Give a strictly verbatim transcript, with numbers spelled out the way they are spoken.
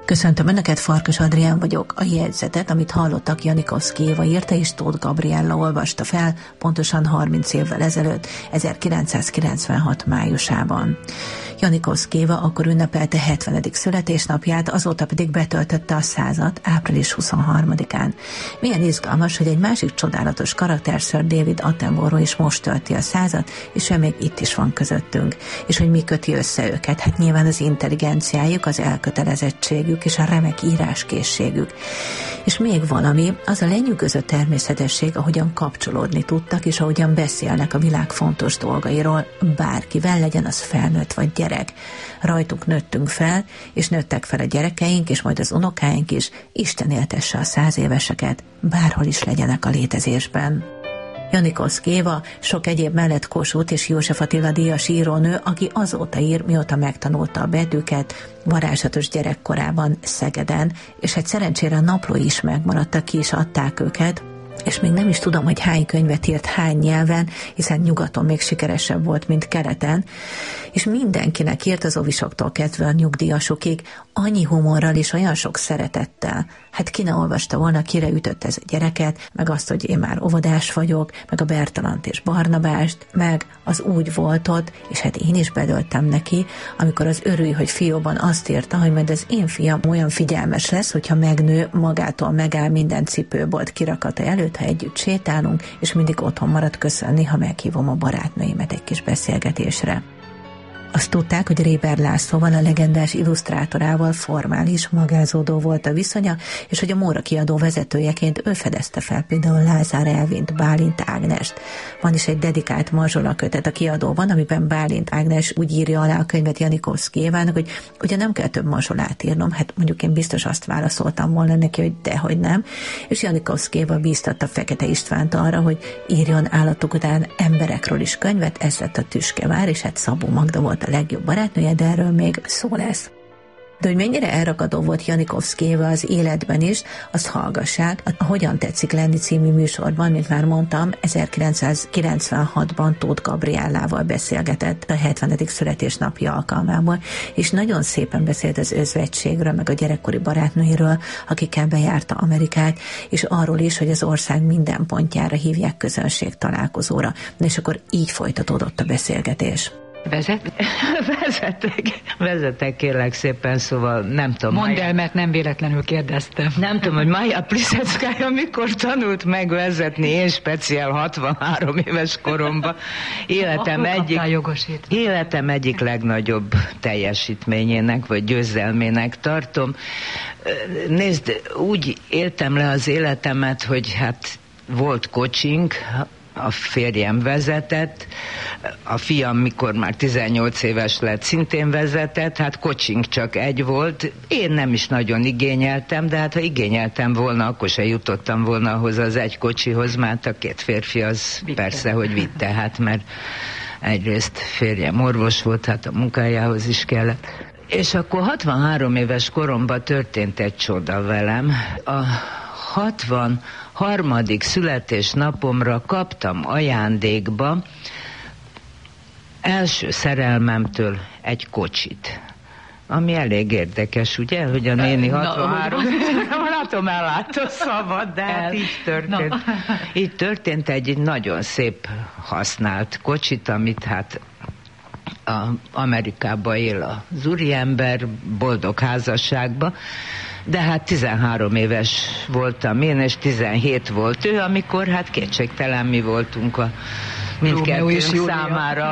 Köszöntöm Önöket, Farkas Adrián vagyok. A jegyzetet, amit hallottak, Janikovszky Éva írta és Tóth Gabriella olvasta fel pontosan harminc évvel ezelőtt, ezerkilencszázkilencvenhat májusában. Janikovszky Éva akkor ünnepelte hetvenedik születésnapját, azóta pedig betöltötte a százat április huszonharmadikán. Milyen izgalmas, hogy egy másik csodálatos karakter, Sir David Attenborough is most tölti a százat, és ő még itt is van közöttünk. És hogy mi köti össze őket? Hát nyilván az intelligenciájuk, az elkötelezettségük és a remek íráskészségük. És még valami, az a lenyűgöző természetesség, ahogyan kapcsolódni tudtak, és ahogyan beszélnek a világ fontos dolgairól, bárkivel, legyen az felnőtt vagy gyerek. Rajtuk nőttünk fel, és nőttek fel a gyerekeink, és majd az unokáink is. Isten éltesse a száz éveseket, bárhol is legyenek a létezésben. Janikovszky Éva sok egyéb mellett Kossuth és József Attila díjas írónő, aki azóta ír, mióta megtanulta a betűket, varázslatos gyerekkorában Szegeden, és hát szerencsére a naplói is megmaradtak, ki is adták őket, és még nem is tudom, hogy hány könyvet írt hány nyelven, hiszen nyugaton még sikeresebb volt, mint keleten, és mindenkinek írt, az ovisoktól kezdve a nyugdíjasokig, annyi humorral és olyan sok szeretettel. Hát ki ne olvasta volna, kire ütött ez a gyereket, meg azt, hogy én már óvodás vagyok, meg a Bertalant és Barnabást, meg az úgy voltot, és hát én is bedöltem neki, amikor az Örülj, hogy fióban azt írta, hogy majd az én fiam olyan figyelmes lesz, hogyha megnő, magától megáll minden cipőbolt kirakata előtt, ha együtt sétálunk, és mindig otthon marad köszönni, ha meghívom a barátnőimet egy kis beszélgetésre. Azt tudták, hogy Réber Lászlóval, a legendás illusztrátorával formális, magázódó volt a viszonya, és hogy a Móra kiadó vezetőjeként ő fedezte fel például Lázár Elvint, Bálint Ágnest. Van is egy dedikált mazsola kötet a kiadóban, amiben Bálint Ágnes úgy írja alá a könyvet Janikovszky Évának, hogy ugye nem kell több mazsolát írnom, hát mondjuk én biztos azt válaszoltam volna neki, hogy dehogy nem, és Janikovszky Éva bíztatta Fekete Istvánt arra, hogy írjon állatok után emberekről is könyvet, ez lett a Tüskevár, és hát Szabó Magda volt a legjobb barátnője, de erről még szó lesz. De hogy mennyire elragadó volt Janikovszky Éva az életben is, azt hallgassák a Hogyan tetszik lenni című műsorban, mint már mondtam, ezerkilencszázkilencvenhatban Tóth Gabriellával beszélgetett a hetvenedik születésnapja alkalmából, és nagyon szépen beszélt az özvegységről, meg a gyerekkori barátnőiről, akikkel bejárta Amerikát, és arról is, hogy az ország minden pontjára hívják közönség találkozóra. Na és akkor így folytatódott a beszélgetés. Vezet? Vezetek, vezetek kérlek szépen, szóval nem tudom. Mondd Maja... el, mert nem véletlenül kérdeztem. Nem tudom, hogy Maja Pliszeckája mikor tanult meg vezetni, én speciál hatvanhárom éves koromban. Életem egyik, életem egyik legnagyobb teljesítményének, vagy győzelmének tartom. Nézd, úgy éltem le az életemet, hogy hát volt kocsink, a férjem vezetett, a fiam, mikor már tizennyolc éves lett, szintén vezetett, hát kocsink csak egy volt. Én nem is nagyon igényeltem, de hát ha igényeltem volna, akkor se jutottam volna ahhoz az egy kocsihoz, mert a két férfi az vitte. Persze, hogy vitte, hát mert egyrészt férjem orvos volt, hát a munkájához is kellett. És akkor hatvanhárom éves koromban történt egy csoda velem. A hatvanharmadik születésnapomra kaptam ajándékba első szerelmemtől egy kocsit. Ami elég érdekes, ugye, hogy a néni hatvanhárom látom ellátó szabad, de hát így történt. No. Így történt egy nagyon szép használt kocsit, amit hát a Amerikában él az úriember, boldog házasságban, de hát tizenhárom éves voltam én, és tizenhét volt ő, amikor hát kétségtelen mi voltunk a mindkettőnk számára